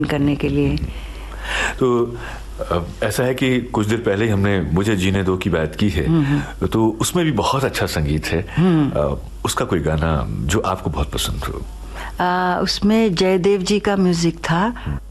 करने के लिए। तो ऐसा है कि कुछ देर पहले ही हमने मुझे जीने दो की बात की है, तो उसमें भी बहुत अच्छा संगीत है। उसका कोई गाना जो आपको बहुत पसंद हो? उसमें जयदेव जी का म्यूजिक था।